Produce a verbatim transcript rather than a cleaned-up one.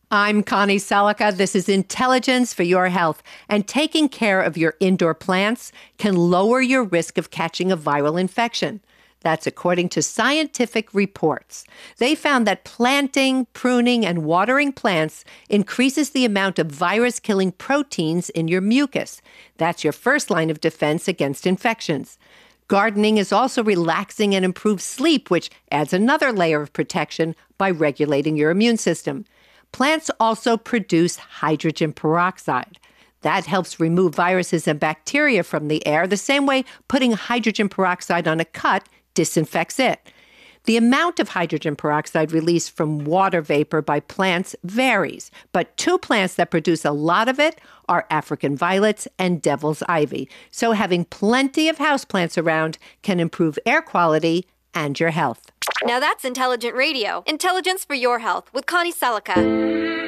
I'm Connie Selica. This is Intelligence for Your Health. And taking care of your indoor plants can lower your risk of catching a viral infection. That's according to scientific reports. They found that planting, pruning, and watering plants increases the amount of virus-killing proteins in your mucus. That's your first line of defense against infections. Gardening is also relaxing and improves sleep, which adds another layer of protection by regulating your immune system. Plants also produce hydrogen peroxide. That helps remove viruses and bacteria from the air, the same way putting hydrogen peroxide on a cut disinfects it. The amount of hydrogen peroxide released from water vapor by plants varies, but two plants that produce a lot of it are African violets and devil's ivy. So having plenty of houseplants around can improve air quality and your health. Now that's intelligent radio. Intelligence for your health with Connie Selica.